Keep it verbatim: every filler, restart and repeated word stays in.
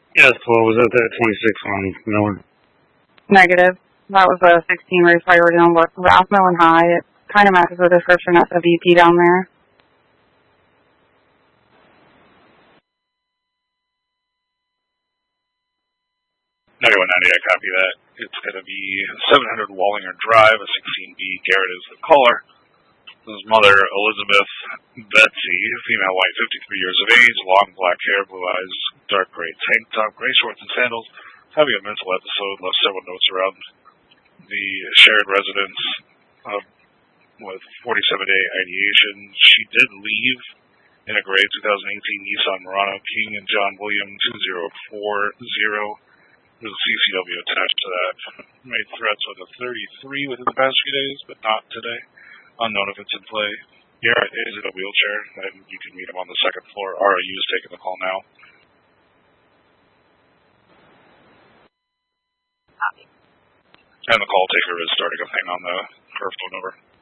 Yes, what was it? That twenty-six on Miller. Negative. That was a sixteen race I were doing with Rathmillan High. It kind of matches the description at the V P down there. ninety-one ninety, I copy that. It's going to be seven hundred Wallinger Drive, a sixteen B. Garrett is the caller. His mother, Elizabeth Betsy, female white, fifty-three years of age, long black hair, blue eyes, dark gray tank top, gray shorts and sandals, having a mental episode, left several notes around the shared residence of, with forty-seven day ideation. She did leave in a gray two thousand eighteen Nissan Murano King and John William two zero four zero. There's a C C W attached to that. Made threats with a thirty-three within the past few days, but not today. Unknown if it's in play. Garrett is in a wheelchair, and you can meet him on the second floor. R O U is taking the call now. And the call taker is starting a thing on the her phone number.